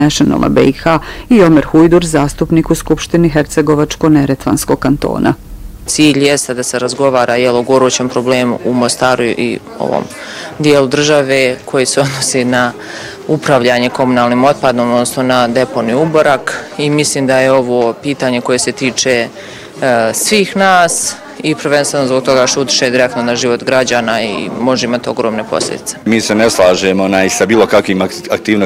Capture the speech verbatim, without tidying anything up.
Nationala B i H i Omer Hujdur, zastupnik u Skupštini Hercegovačko-Neretvanskog kantona. Cilj jeste da se razgovara jel, o gorućem problemu u Mostaru i ovom dijelu države koji se odnosi na upravljanje komunalnim otpadom, odnosno na deponiju Uborak, i mislim da je ovo pitanje koje se tiče e, svih nas i prvenstveno zbog toga što utiče direktno na život građana i može imati ogromne posljedice. Mi se ne slažemo sa bilo kakvim aktivnostima